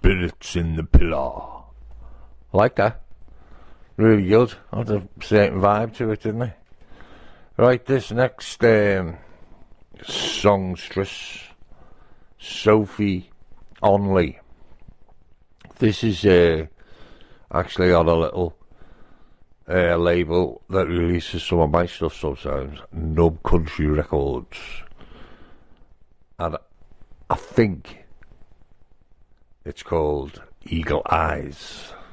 Spirits in the Pillar. I like that. Really good. Had a certain vibe to it, didn't it? Right, this next songstress, Sophie Onley. This is actually on a little label that releases some of my stuff sometimes, Nub Country Records. And I think it's called Eagle Eyes.